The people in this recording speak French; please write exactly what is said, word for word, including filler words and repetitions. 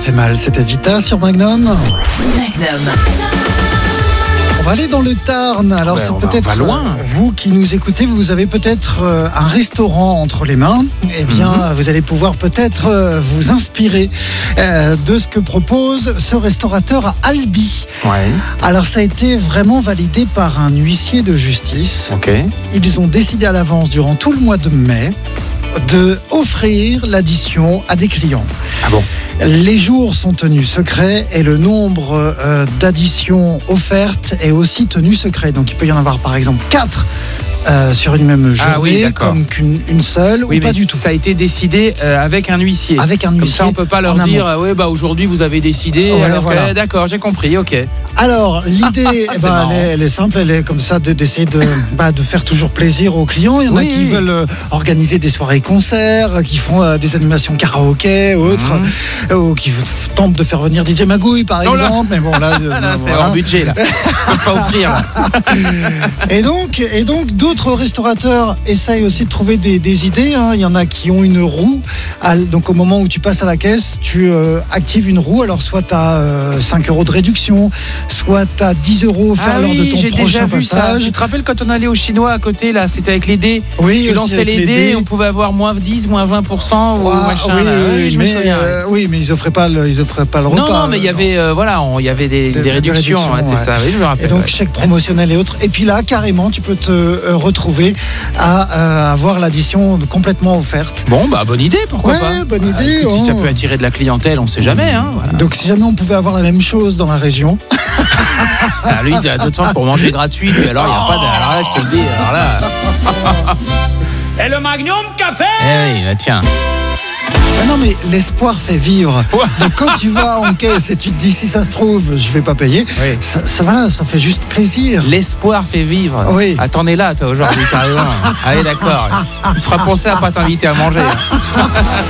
fait mal. C'était Vita sur Magnum. Magnum. On va aller dans le Tarn. Alors Ouais, c'est on va- peut-être on va loin. euh, vous qui nous écoutez, vous avez peut-être euh, un restaurant entre les mains. Eh bien, Mhm. vous allez pouvoir peut-être euh, vous inspirer euh, de ce que propose ce restaurateur à Albi. Ouais. Alors ça a été vraiment validé par un huissier de justice. Ok. Ils ont décidé à l'avance durant tout le mois de mai de offrir l'addition à des clients. Ah bon. Les jours sont tenus secrets et le nombre euh, d'additions offertes est aussi tenu secret. Donc il peut y en avoir par exemple quatre euh, sur une même journée, Ah oui, d'accord. comme qu'une une seule Oui, ou pas mais du tout. ça a été décidé euh, avec un huissier. Avec un Comme huissier. ça, on peut pas leur en amont. dire, euh, ouais, bah aujourd'hui vous avez décidé. Ouais, alors que- voilà. D'accord, j'ai compris. Ok. Alors l'idée, eh C'est ben, marrant. elle, est, elle est simple, elle est comme ça de- d'essayer de, bah, de faire toujours plaisir aux clients. Il y en Oui, a qui oui. veulent euh, organiser des soirées-concerts, euh, qui font euh, des animations karaoké, autres, Mhm. euh, ou qui f- tentent de faire venir D J Magouille par Oh là. exemple. Mais bon là, euh, Ah, là, c'est voilà. hors budget là. Ils peuvent pas offrir. Là. Et donc, et donc d'autres restaurateurs essayent aussi de trouver des, des idées. hein. Il y en a qui ont une roue. À- donc au moment où tu passes à la caisse, tu euh, actives une roue. Alors soit tu as cinq euros de réduction, soit tu as dix euros offerts Ah lors oui, de ton j'ai déjà prochain vu ça. passage. Tu te rappelles quand on allait au chinois à côté là, c'était avec les dés. Oui, Tu aussi lançais avec les les dés, dés. on pouvait avoir moins dix, moins vingt pour cent ou Ah, machin. oui, là. oui, Oui, je me mais, souviens. euh, oui, mais ils offraient pas le, ils offraient pas le repas. non, non, mais il y avait, euh, voilà, on- il y avait des, Des- des des réductions, réductions, ouais, c'est ouais. ça. Oui, je me rappelle. Et donc ouais. chèque promotionnel et autres. Et puis là, carrément, tu peux te euh, retrouver à euh, avoir l'addition complètement offerte. Bon, bah bonne idée, pourquoi Ouais, pas. bonne Ah, idée, écoute, si ça oh. peut attirer de la clientèle, on sait jamais. Hein, voilà. Donc si jamais on pouvait avoir la même chose dans la région, Ah, lui, de toute façon, pour manger gratuit, puis alors il n'y a pas de. Alors là, je te le dis, alors là. C'est le Magnum Café. Eh oui, bah, tiens. ah non mais l'espoir fait vivre. Donc quand tu vas en caisse et tu te dis si ça se trouve je vais pas payer, Oui. ça, ça, voilà, ça fait juste plaisir. L'espoir fait vivre. Oui. Ah, t'en es là, toi, aujourd'hui, carrément. Allez, d'accord. Tu feras penser à pas t'inviter à manger. hein.